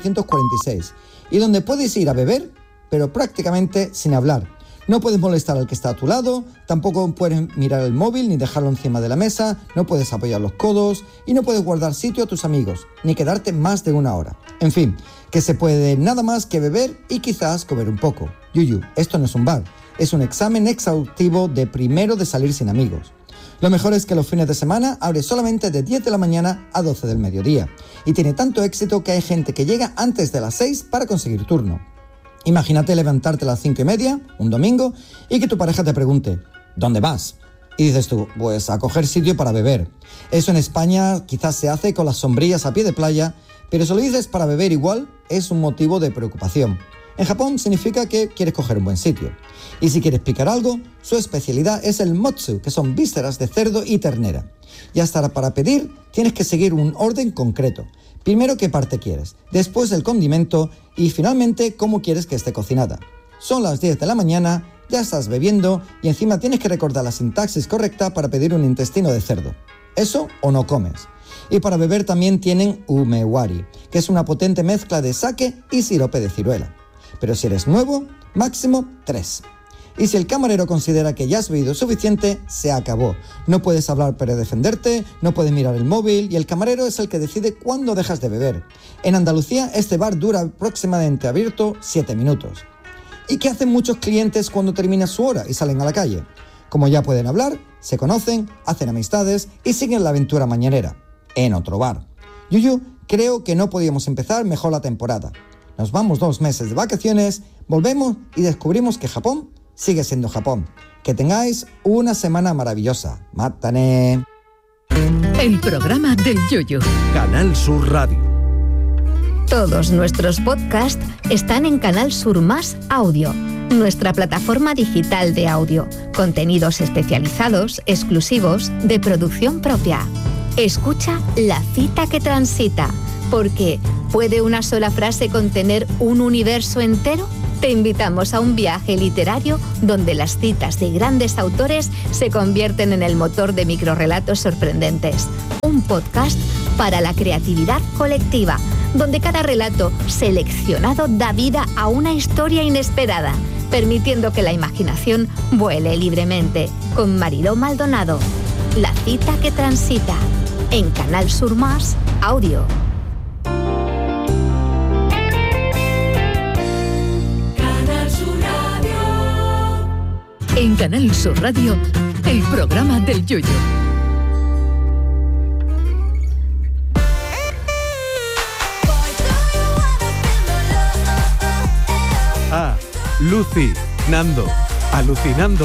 1946, y donde puedes ir a beber, pero prácticamente sin hablar. No puedes molestar al que está a tu lado, tampoco puedes mirar el móvil ni dejarlo encima de la mesa, no puedes apoyar los codos y no puedes guardar sitio a tus amigos, ni quedarte más de 1 hora. En fin, que se puede nada más que beber y quizás comer un poco. Yuyu, esto no es un bar, es un examen exhaustivo de primero de salir sin amigos. Lo mejor es que los fines de semana abre solamente de 10 de la mañana a 12 del mediodía, y tiene tanto éxito que hay gente que llega antes de las 6 para conseguir turno. Imagínate levantarte a las 5:30, un domingo, y que tu pareja te pregunte, ¿dónde vas? Y dices tú, pues a coger sitio para beber. Eso en España quizás se hace con las sombrillas a pie de playa, pero si lo dices para beber igual, es un motivo de preocupación. En Japón significa que quieres coger un buen sitio. Y si quieres picar algo, su especialidad es el motsu, que son vísceras de cerdo y ternera. Y hasta para pedir, tienes que seguir un orden concreto. Primero qué parte quieres, después el condimento y finalmente cómo quieres que esté cocinada. Son las 10 de la mañana, ya estás bebiendo y encima tienes que recordar la sintaxis correcta para pedir un intestino de cerdo. Eso o no comes. Y para beber también tienen umewari, que es una potente mezcla de sake y sirope de ciruela. Pero si eres nuevo, máximo 3. Y si el camarero considera que ya has bebido suficiente, se acabó. No puedes hablar para defenderte, no puedes mirar el móvil y el camarero es el que decide cuándo dejas de beber. En Andalucía, este bar dura aproximadamente abierto 7 minutos. ¿Y qué hacen muchos clientes cuando termina su hora y salen a la calle? Como ya pueden hablar, se conocen, hacen amistades y siguen la aventura mañanera, en otro bar. Yuyu, creo que no podíamos empezar mejor la temporada. Nos vamos 2 meses de vacaciones, volvemos y descubrimos que Japón sigue siendo Japón. Que tengáis una semana maravillosa. ¡Mátane! El programa del Yoyo. Canal Sur Radio. Todos nuestros podcasts están en Canal Sur Más Audio, nuestra plataforma digital de audio. Contenidos especializados, exclusivos, de producción propia. Escucha La cita que transita, porque ¿puede una sola frase contener un universo entero? Te invitamos a un viaje literario donde las citas de grandes autores se convierten en el motor de microrrelatos sorprendentes. Un podcast para la creatividad colectiva, donde cada relato seleccionado da vida a una historia inesperada, permitiendo que la imaginación vuele libremente. Con Mariló Maldonado. La cita que transita, en Canal Sur Más Audio. En Canal Sur Radio, el programa del Yoyo. Lucy, Nando, alucinando.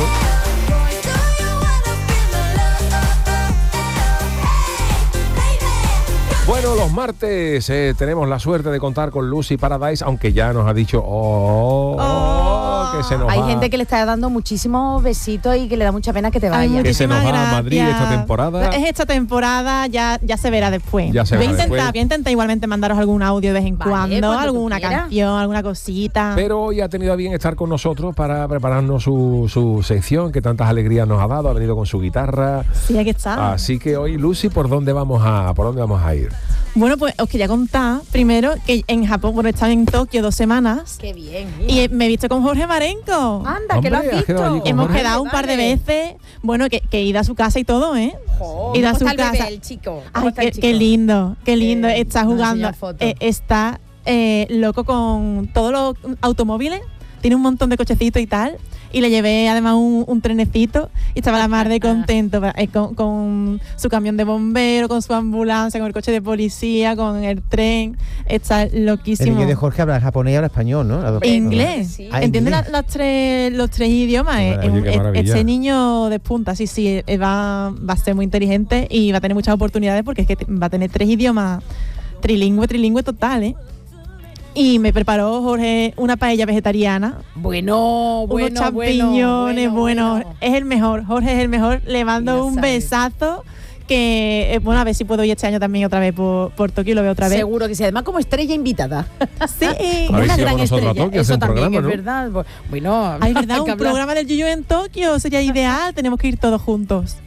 Bueno, los martes tenemos la suerte de contar con Lucy Paradise, aunque ya nos ha dicho que se nos Hay va. gente que le está dando muchísimos besitos y que le da mucha pena que te vaya. Que se nos va a Madrid esta temporada. Es esta temporada, ya se verá después. Ya se voy verá a después. intentar igualmente mandaros algún audio de vez en cuando, cuando alguna tú quieras. canción, alguna cosita. Pero hoy ha tenido a bien estar con nosotros para prepararnos su sección que tantas alegrías nos ha dado. Ha venido con su guitarra. Sí, aquí está. Así que hoy, Lucy, ¿por dónde vamos a ir? Bueno, pues os quería contar primero que en Japón, bueno, he estado en Tokio 2 semanas. Qué bien. Y me he visto con Jorge Marenco. Anda, que lo has Hombre, has quedado allí visto. con Hemos Jorge. quedado un par de veces. Bueno, que he ido a su casa y todo, ¿eh? He ido a ¿Cómo su está el casa. bebé, el chico? ¿Cómo Ay, está el qué chico? lindo, qué lindo. Está nos jugando. enseña fotos. Está loco con todos los automóviles. Tiene un montón de cochecitos y tal. Y le llevé además un trenecito y estaba la mar de contento con su camión de bombero, con su ambulancia, con el coche de policía, con el tren. Está El loquísimo. niño de Jorge habla japonés y habla español, ¿no? Las dos cosas, ¿no? Inglés. Sí. Ah, Entiende inglés. los tres idiomas. Oye, qué maravilla. Ese niño despunta, sí, va a ser muy inteligente y va a tener muchas oportunidades porque es que va a tener 3 idiomas trilingüe total, ¿eh? Y me preparó Jorge una paella vegetariana. Bueno, Unos champiñones, bueno. Es el mejor, Jorge es el mejor. Le mando Ya un sabes. besazo que, bueno, a ver si puedo ir este año también otra vez por Tokio y lo veo otra vez. Seguro que sí, además como estrella invitada. Sí. Habéis Una ido gran con nosotros a estrella. Tokio a hacer Eso un también programa, es ¿no? verdad. Bueno, Ay, verdad, hay un que hablar. programa del Yuyu en Tokio sería ideal. Tenemos que ir todos juntos.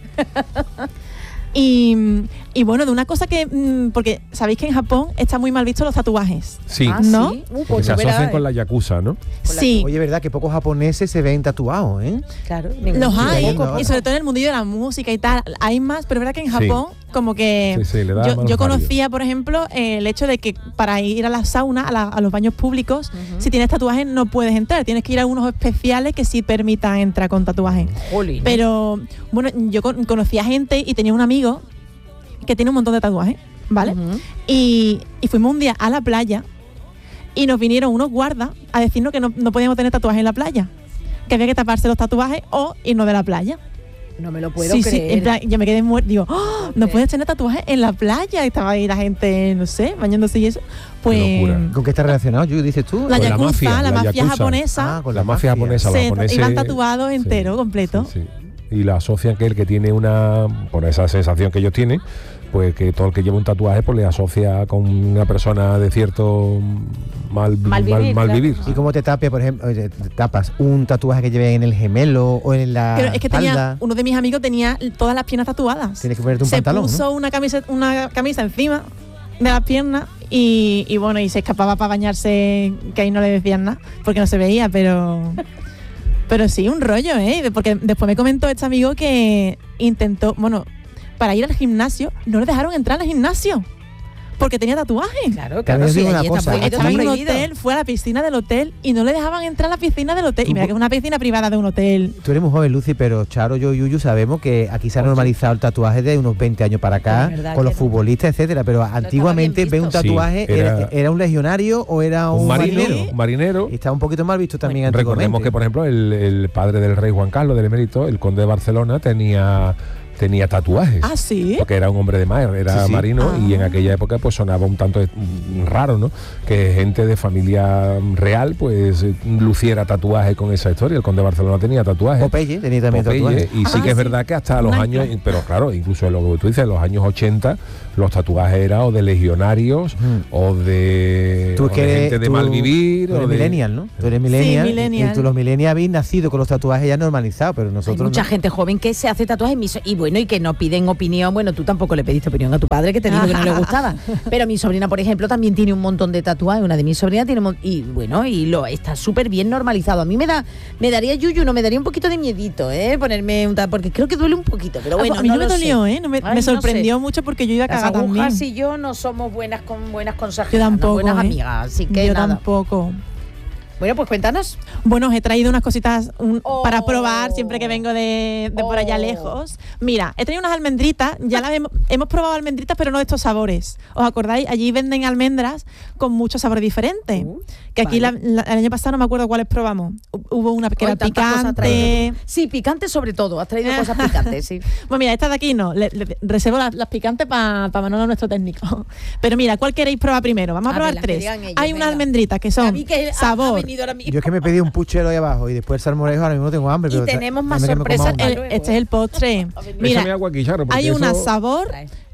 Y bueno, de una cosa que porque sabéis que en Japón está muy mal visto los tatuajes. Sí, Ah, ¿no? sí. porque Pues se tú verás, asocian con la yakuza, ¿no? Sí, Oye, verdad que pocos japoneses se ven tatuados, ¿eh? Claro, los Sí, hay, poco. y sobre todo en el mundillo de la música y tal, hay más, pero es verdad que en Sí. Japón como que Sí, le da yo malos conocía, por ejemplo, el hecho de que para ir a la sauna, a los baños públicos, si tienes tatuajes no puedes entrar, tienes que ir a unos especiales que sí permitan entrar con tatuajes. Jolín. Pero bueno, yo conocía gente y tenía un amigo que tiene un montón de tatuajes, ¿vale? Ujú. Y fuimos un día a la playa y nos vinieron unos guardas a decirnos que no podíamos tener tatuajes en la playa, que había que taparse los tatuajes o irnos de la playa. No me lo puedo Sí, creer. en plan, yo me quedé muerta, digo, ¡oh! No puedes tener tatuajes en la playa. Y estaba ahí la gente, no sé, bañándose y eso. Pues Qué locura. ¿Con qué está relacionado, Yu, dices tú? la Con la yakuza, mafia, la la mafia yakuza. japonesa, Ah, con La mafia japonesa, los se japoneses iban tatuados entero, completo. Sí, sí. Y la asocian que el que tiene por esa sensación que ellos tienen, pues que todo el que lleva un tatuaje pues le asocia con una persona de cierto mal vivir. ¿Y cómo te tapia, por ejemplo, te tapas un tatuaje que lleve en el gemelo o en la Pero es que espalda? uno de mis amigos tenía todas las piernas tatuadas. Tienes que ponerte un Se pantalón, puso ¿no? una camisa encima de las piernas y bueno, y se escapaba para bañarse, que ahí no le decían nada, porque no se veía, pero sí, un rollo, ¿eh? Porque después me comentó este amigo que intentó, bueno, para ir al gimnasio, no le dejaron entrar al gimnasio. Porque tenía tatuaje. Claro, También os sí, digo una allí está cosa, prohibido, Estaba está en un prohibido. hotel, fue a la piscina del hotel y no le dejaban entrar a la piscina del hotel. Y mira que es una piscina privada de un hotel. Tú eres muy joven, Lucy, pero Charo, yo y Yuyu sabemos que aquí se ha normalizado el tatuaje de unos 20 años para acá, Es verdad con los que no. futbolistas, etcétera. Pero antiguamente bien ver un visto. tatuaje Sí, era, era un legionario o era un marinero. Un marinero. Y está un poquito mal visto también antiguamente. Recordemos que, por ejemplo, el padre del rey Juan Carlos, del emérito, el conde de Barcelona, tenía tenía tatuajes. Ah, sí. Porque era un hombre de mar, era marino, y en aquella época pues sonaba un tanto raro, ¿no? Que gente de familia real pues luciera tatuajes con esa historia. El conde de Barcelona tenía tatuajes. Popeye tenía también tatuajes. Y sí que es verdad que hasta los años, pero claro, incluso lo que tú dices, en los años 80, los tatuajes eran o de legionarios o de gente de mal vivir. Tú eres millennial, ¿no? Tú eres millennial. Sí, millennial. Y tú, los millennials habéis nacido con los tatuajes ya normalizados, pero nosotros Hay mucha gente joven que se hace tatuajes y bueno, y que no piden opinión. Bueno, tú tampoco le pediste opinión a tu padre, que te dijo que no le gustaba. Pero mi sobrina, por ejemplo, también tiene un montón de tatuajes. Una de mis sobrinas tiene y bueno, y lo está súper bien normalizado. A mí me daría yuyu, no me daría un poquito de miedito, ponerme un tatuaje, porque creo que duele un poquito, pero bueno, a mí no me dolió, me sorprendió sé. mucho porque yo iba a cagar Las agujas también. y yo no somos buenas consejeras, Yo tampoco, buenas amigas, así que yo nada. tampoco. Bueno, pues cuéntanos. Bueno, os he traído unas cositas para probar siempre que vengo de por allá lejos. Mira, he traído unas almendritas, ya las hemos probado almendritas, pero no de estos sabores. ¿Os acordáis? Allí venden almendras con muchos sabores diferentes. Que aquí el año pasado no me acuerdo cuáles probamos. Hubo una que era picante. Sí, picante sobre todo. Has traído cosas picantes, sí. Pues mira, esta de aquí no. Le reservo las picantes para Manolo, nuestro técnico. Pero mira, ¿cuál queréis probar primero? Vamos a probar tres. Hay unas almendritas que son sabor. Yo es que me pedí un puchero ahí abajo y después el salmorejo, ahora mismo tengo hambre. Y tenemos más sorpresas. Este es el postre. Mira, agua aquí, Charo, hay una sabor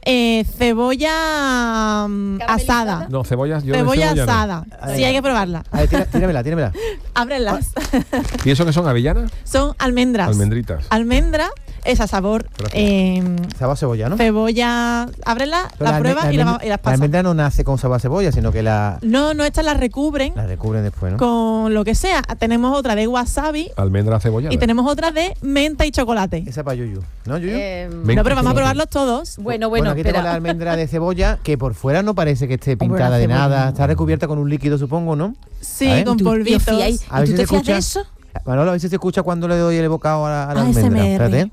cebolla asada. No, cebolla asada. No. Sí, hay que probarla. A ver, tíramela. Ábrelas. ¿Y eso qué son, avellanas? Son almendras. Almendritas. Almendra, esa sabor. Sabor cebolla, ¿no? Cebolla. Ábrela, la pruebas y las pasas. La almendra no nace con sabor a cebolla, sino que No, estas las recubren. Las recubren después, ¿no? Con lo que sea. Tenemos otra de wasabi. Almendra cebollada. Y tenemos otra de menta y chocolate. Esa para Yuyu. ¿No, Yuyu? No, pero vamos a probarlos todos. Bueno, aquí tengo la almendra de cebolla, que por fuera no parece que esté pintada de nada. Está recubierta con un líquido, supongo, ¿no? Sí, con polvitos. A ver si se escucha. Manolo, a ver si se escucha cuando le doy el bocado a la almendra. Espérate.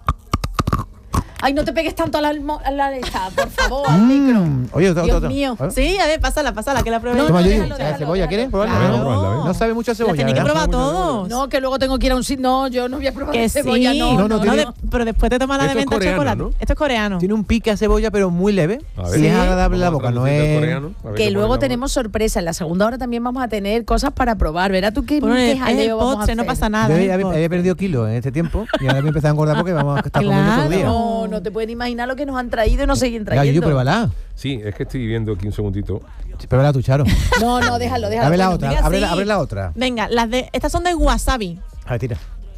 Ay, no te pegues tanto a la por favor, al micro. Oye, Dios mío. Sí, a ver, pásala, que la pruebe. Toma, ¿la cebolla quieres probarla? Claro. No sabe mucho a cebolla. Tienes que probar todos. No, que luego tengo que ir a un sitio. No, yo no voy a probar que cebolla, sí. Pero después te tomas la de menta chocolate. ¿No? Esto es coreano. Tiene un pique a cebolla, pero muy leve. Sí, es agradable la boca, no es... Que luego tenemos sorpresa. En la segunda hora también vamos a tener cosas para probar. Verás tú qué jaleo vamos a hacer. No pasa nada. Yo había perdido kilos en este tiempo y ahora me he empezado a engordar porque vamos a estar comiendo todo el día. No te pueden imaginar lo que nos han traído y nos siguen trayendo. Yo pruébala. Sí, es que estoy viendo aquí un segundito. Pruébala tú, Charo. No, déjalo. Abre la otra, abre la otra. Venga, estas son de wasabi. A ver, tira.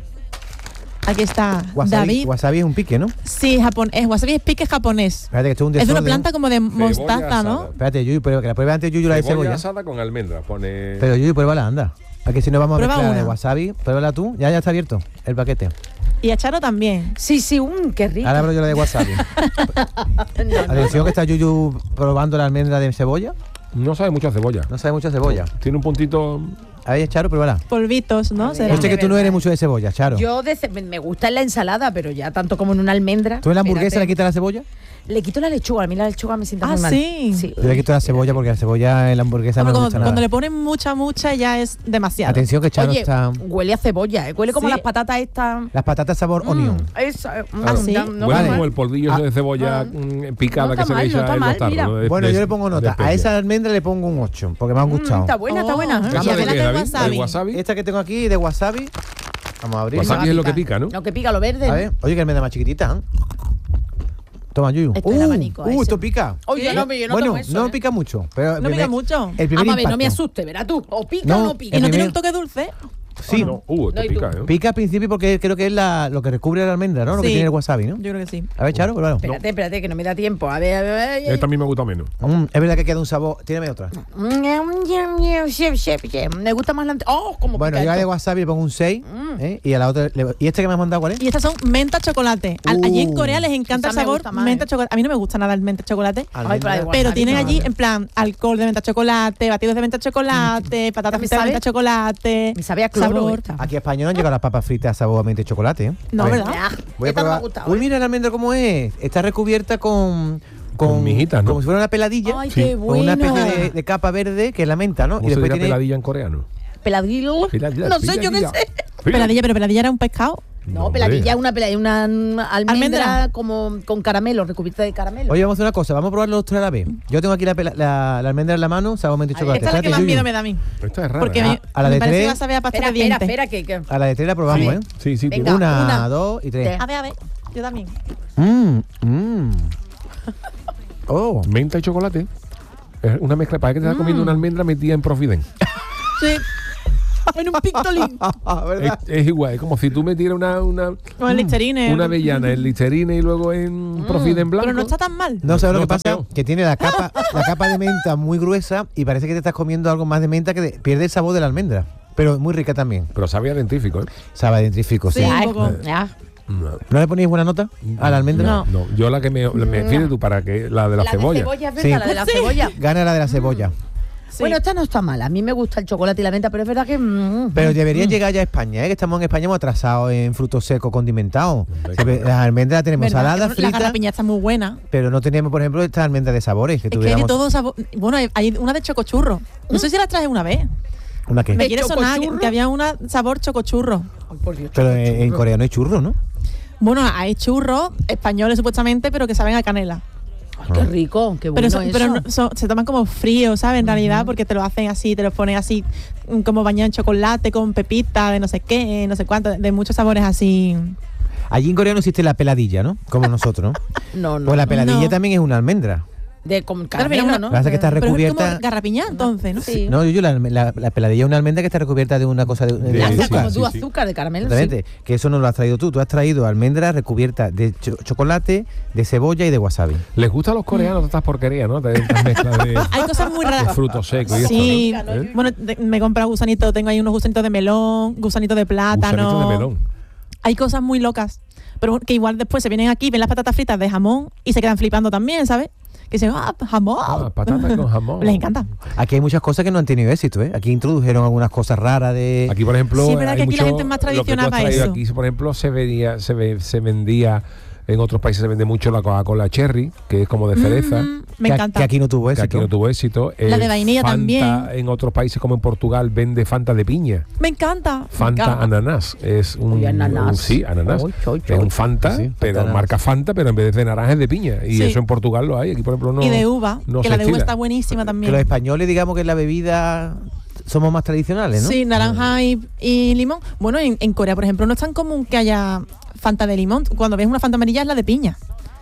Aquí está David. Wasabi es un pique, ¿no? Sí, wasabi es pique japonés. Espérate, que esto es un desorden. Es una planta ¿no? como de mostaza, ¿no? Espérate, Yuyu, que la pruebe antes Yuyu la de cebolla. Cebolla asada con almendra, pone... Pero Yuyu, pruébala, anda. Aquí si no vamos a mezclar de una. wasabi, pruébala tú. Ya está abierto el paquete. Y a Charo también. Sí, qué rico. Ahora abro yo la de wasabi. Atención que está Yuyu probando la almendra de cebolla. No sabe mucho a cebolla. No sabe mucho a cebolla. Tiene un puntito... A ver, Charo, pruébala. Polvitos, ¿no? Yo sé que tú no eres mucho de cebolla, Charo. Yo me gusta en la ensalada, pero ya tanto como en una almendra. ¿Tú en la hamburguesa le quitas la cebolla? Le quito la lechuga, a mí la lechuga me sienta muy mal. Sí. Yo le quito la cebolla porque la cebolla en la hamburguesa no me gusta nada. Cuando le ponen mucha ya es demasiado. Atención que Charo está... huele a cebolla, huele como las patatas estas... Las patatas sabor onion. Huele como el polvillo de cebolla picada que se le echa en los tarros. Bueno, yo le pongo nota. A esa almendra le pongo un 8 porque me han gustado. Está buena. ¿El wasabi? Esta que tengo aquí de wasabi. Vamos a abrir. Wasabi es lo que pica, ¿no? Lo que pica, lo verde. A ver, oye, que almendra más chiquitita, Toma, Yuyu. Esto pica. Oye, bueno, no pica mucho. Pero no pica mucho. El primer impacto. No me asuste, verás tú. O pica o no pica. ¿Y no tiene un toque dulce? Sí. Pica, pica al principio porque creo que es lo que recubre la almendra, ¿no? Lo que tiene el wasabi, ¿no? Yo creo que sí. A ver, Charo, pruébalo. Espérate, que no me da tiempo. A ver. Esta a mí me gusta menos. Es verdad que queda un sabor. Tírame otra. Me gusta más la... como bueno, yo a de wasabi le pongo un 6. Y a la otra... ¿Y este que me has mandado cuál es? Y estas son menta chocolate. Allí en Corea les encanta el sabor menta chocolate. A mí no me gusta nada el menta chocolate. Pero tienen allí, en plan, alcohol de menta chocolate, batidos de menta chocolate, patatas fritas de menta chocolate. Me sabe a cloro. Aquí a España no han llegado las papas fritas a sabor a menta y chocolate, ¿eh? No, ¿verdad? Voy a probar. Uy, mira la almendra cómo es. Está recubierta con mijitas, ¿no? Como si fuera una peladilla. Ay, qué con una especie de capa verde que es la menta, ¿no? ¿Cómo se diría peladilla en coreano? Peladillo. No sé, yo qué sé. Peladilla, pero peladilla era un pescado. No, peladilla, una almendra como con caramelo, recubierta de caramelo. Oye, vamos a hacer una cosa, vamos a probar los tres a la vez. Yo tengo aquí la almendra en la mano, sabamente chocolate. Esta es la que más miedo me da a mí. Esta es rara. Porque a la de me parece que tres. va a saber a pasta de dientes. Espera, que... A la de tres la probamos, ¿eh? Sí, sí. Venga. Una, dos y tres. A ver, yo también. Oh. Menta y chocolate. Es una mezcla. Parece que te estás comiendo una almendra metida en Profiden. Sí. En un pictolín. Es igual, es como si tú metieras O en Listerine. una avellana en Listerine y luego en Profiden blanco. Pero no está tan mal. No, ¿sabes lo No, que está pasa? feo. Que tiene la capa de menta muy gruesa y parece que te estás comiendo algo más de menta que pierde el sabor de la almendra. Pero muy rica también. Pero sabe a dentífico, ¿eh? Sabe a dentífico, sí. Sí, un poco. ¿No le ponéis buena nota a la almendra? No. Yo la que me fíjate tú para que la de la cebolla. De cebolla, Sí. la de la cebolla. Gana la de la cebolla. Sí. Bueno, esta no está mala. A mí me gusta el chocolate y la menta, pero es verdad que... Pero deberían llegar ya a España, ¿eh? Que estamos en España muy atrasados en frutos secos condimentados. Las almendras las tenemos ¿Verdad? saladas, La fritas, garrapiña está muy buena. pero no tenemos, por ejemplo, estas almendras de sabores. Que Es que hay tuviéramos de todo sabor. Bueno, hay una de chocochurro. No sé si la traje una vez. una que. Me quiere sonar chocochurro? que había una sabor chocochurro. Pero en Corea no hay churros, ¿no? Bueno, hay churros españoles supuestamente, pero que saben a canela. Ay, qué rico, qué bueno Pero se toman como fríos, ¿sabes? En realidad, porque te lo hacen así, te lo ponen así, como bañado en chocolate, con pepita, de no sé qué, no sé cuánto, de muchos sabores así. Allí en Corea no existe la peladilla, ¿no? Como nosotros, ¿no? No. Pues la peladilla No. también es una almendra. Con Claro, caramelo, mira, ¿no? Lo que pasa es que está Pero es recubierta. como garrapiña, entonces, ¿no? Sí. No, la peladilla es una almendra que está recubierta de una cosa de Gracias, azúcar. como tú, sí. azúcar de caramelo. Exactamente, que eso no lo has traído tú. Tú has traído almendra recubierta de chocolate, de cebolla y de wasabi. Les gusta a los coreanos estas porquerías, ¿no? De estas mezclas de Hay cosas muy raras. frutos secos y Sí, esto, ¿no? ¿Eh? bueno, me he comprado gusanitos, tengo ahí unos gusanitos de melón, gusanitos de plátano. Gusanitos de melón. Hay cosas muy locas, pero que igual después se vienen aquí, ven las patatas fritas de jamón y se quedan flipando también, ¿sabes? Que dicen, jamón. Patatas con jamón. Les encanta. Aquí hay muchas cosas que no han tenido éxito, ¿eh? Aquí introdujeron algunas cosas raras de... Aquí, por ejemplo, Sí, es verdad hay que aquí la mucho- gente es más lo que tú has tradicional para traído eso. Aquí, por ejemplo, se vendía, en otros países se vende mucho la Coca-Cola Cherry, que es como de cereza. Me que, encanta. que aquí no tuvo Que éxito. aquí no tuvo éxito. La de vainilla Fanta, también. En otros países como en Portugal vende Fanta de piña. Me encanta. Fanta ananás. Es un, Uy, ananás. sí, ananás. Uy, Es un Fanta, Sí, pero Fanta marca Fanta, pero en vez de naranja es de piña. Y Sí. eso en Portugal lo hay. Aquí, por ejemplo, no. Y de uva, no que se la de uva estila. está buenísima Que también. los españoles, digamos que en la bebida somos más tradicionales, ¿no? Sí, naranja y limón. Bueno, en Corea, por ejemplo, no es tan común que haya Fanta de limón. Cuando ves una Fanta amarilla es la de piña.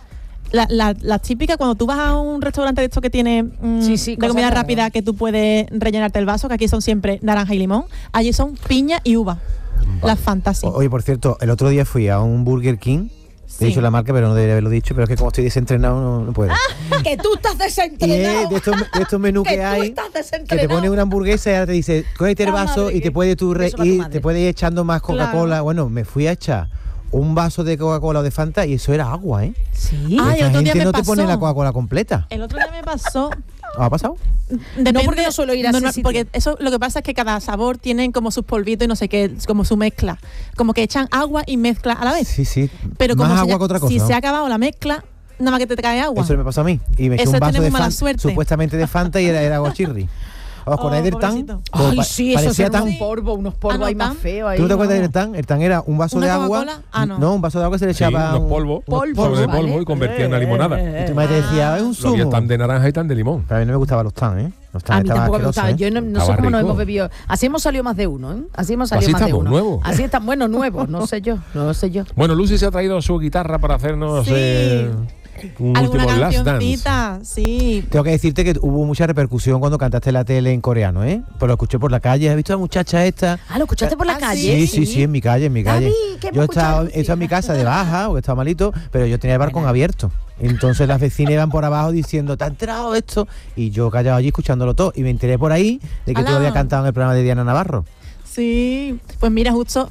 La típica, cuando tú vas a un restaurante de esto que tiene Sí, de cosas comida raras. rápida, que tú puedes rellenarte el vaso, que aquí son siempre naranja y limón, allí son piña y uva. Las Fantas, sí. Oye, por cierto, el otro día fui a un Burger King. He Sí. dicho la marca, pero no debería haberlo dicho. Pero es que como estoy desentrenado, no puedo. Que tú estás Y es desentrenado. de estos menús Que que tú hay, estás que te desentrenado. pone una hamburguesa y ahora te dice, cógete el La vaso madre y que- te puedes tú eso va tu ir, madre. te puedes ir echando más Coca-Cola. Claro. Bueno, me fui a echar un vaso de Coca-Cola o de Fanta y eso era agua, ¿eh? Sí. Ah, y Esta el otro día gente me no te pasó. pone la Coca-Cola completa. El otro día me pasó. ¿Ha pasado? Depende, porque no suelo ir a ese sitio. porque eso lo que pasa es que cada sabor tienen como sus polvitos y no sé qué, como su mezcla. Como que echan agua y mezcla a la vez. Sí, sí. Pero como más si, agua que otra cosa. si ¿no? se ha acabado la mezcla, nada más que te cae agua. Eso me pasó a mí. Y me eché Eso un es vaso tener de muy mala Fanta, suerte. supuestamente de Fanta y era agua chirri. ¿Os acordáis del tan? pobrecito. Pues Ay, sí, eso parecía es tan. unos polvos, Ah, no, ahí más tan. feos. Ahí, ¿Tú no te acuerdas del vamos. tan? El tan era un vaso ¿Una de agua. Coca-Cola? Ah, no. un vaso de agua que se le Sí, echaba unos un- polvos, polvos, sobre de polvo ¿vale? y convertía en una limonada. Y tu madre te decía, es un Lo había zumo. tan de naranja y tan de limón. Pero a mí no me gustaban los tan, ¿eh? Los tan A mí estaban tampoco me gustaba. asquerosos, Yo ¿eh? no sé Estaba cómo nos rico. hemos bebido. Así hemos salido más de uno, ¿eh? Así hemos salido Así más de estamos, uno. nuevos. Así están, bueno, nuevos. No sé yo. Bueno, Lucy se ha traído su guitarra para hacernos Sí. un Alguna último Last Dance. cancioncita, sí. Tengo que decirte que hubo mucha repercusión cuando cantaste en la tele en coreano, ¿eh? Pues lo escuché por la calle. ¿Has visto a la muchacha esta? Ah, ¿lo escuchaste por la Ah, calle? Sí, en mi calle, en mi calle. David, ¿qué hemos Yo estaba escuchado? en mi casa de baja, porque estaba malito, pero yo tenía el balcón abierto. Entonces las vecinas iban por abajo diciendo, ¿te ha entrado esto? Y yo callado allí escuchándolo todo. Y me enteré por ahí de que tú ¡Hala! habías cantado en el programa de Diana Navarro. Sí. Pues mira, justo,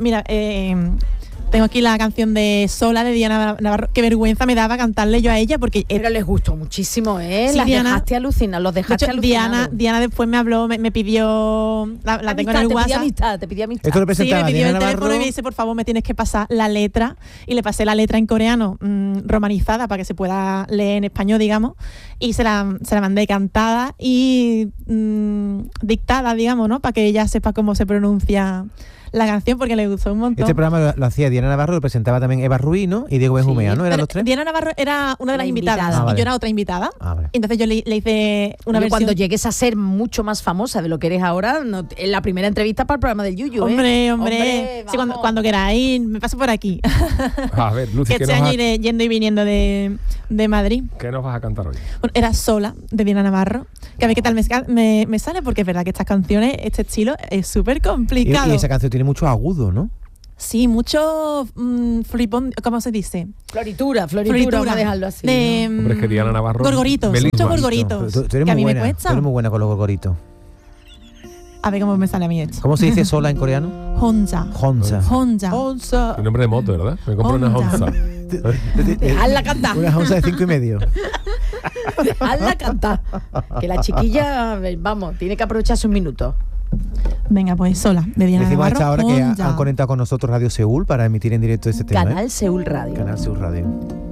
tengo aquí la canción de Sola de Diana Navarro. Qué vergüenza me daba cantarle yo a ella porque Pero les gustó muchísimo, ¿eh? Sí, Las Diana. dejaste alucinar, los de dejaste hecho, alucinar. Diana después me habló, me pidió, la tengo en el WhatsApp. Te pedí amistad. Esto lo Sí, presentaba me pidió Diana el teléfono Navarro. y me dice, por favor, me tienes que pasar la letra. Y le pasé la letra en coreano, romanizada, para que se pueda leer en español, digamos. Y se la mandé cantada y dictada, digamos, ¿no? Para que ella sepa cómo se pronuncia la canción porque le gustó un montón. Este programa lo hacía Diana Navarro, lo presentaba también Eva Ruiz, ¿no? Y Diego Benjumea, ¿no? ¿Eran los tres? Diana Navarro era una de las invitadas vale. y yo era otra invitada. Vale. Entonces yo le hice una Oye, versión. cuando llegues a ser mucho más famosa de lo que eres ahora, en la primera entrevista para el programa del Yuyu, Hombre. Sí, cuando queráis, me paso por aquí. A ver, Lucy, que este año iré yendo y viniendo de Madrid. ¿Qué nos vas a cantar hoy? Bueno, era Sola, de Diana Navarro. Que a ver qué tal me sale, porque es verdad que estas canciones, este estilo, es súper complicado. Y esa canción tiene mucho agudo, ¿no? Sí, mucho flipón, ¿cómo se dice? Floritura, vamos a dejarlo así. Hombre, es que Diana Navarro... Gorgoritos, muchos gorgoritos. Tú eres que a mí muy me buena, cuesta. tú eres muy buena con los gorgoritos. A ver cómo me sale a mí esto. ¿Cómo se dice sola en coreano? Honza. Honza. Un nombre de moto, ¿verdad? Me compro una Honza. Hazla cantar. Una Honza de 5,5. Hazla cantar. Que la chiquilla, vamos, tiene que aprovechar un minuto. Venga, pues Sola, de Diana Decimos a Navarro. esta hora que Honza. han conectado con nosotros Radio Seúl para emitir en directo este tema. Canal Seúl Radio. Canal Seúl Radio.